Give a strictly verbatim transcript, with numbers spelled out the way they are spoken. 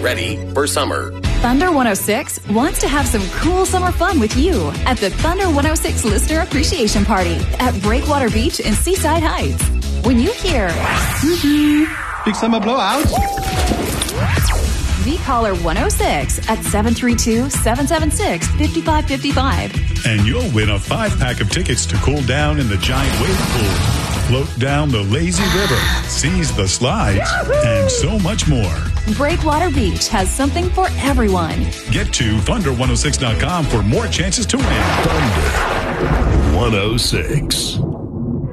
ready for summer. Thunder one oh six wants to have some cool summer fun with you at the Thunder one oh six Listener Appreciation Party at Breakwater Beach in Seaside Heights. When you hear big summer blowouts, the caller one oh six at seven three two, seven seven six, five five five five. And you'll win a five-pack of tickets to cool down in the giant wave pool, float down the lazy river, seize the slides, and so much more. Breakwater Beach has something for everyone. Get to thunder one oh six dot com for more chances to win. Thunder one oh six.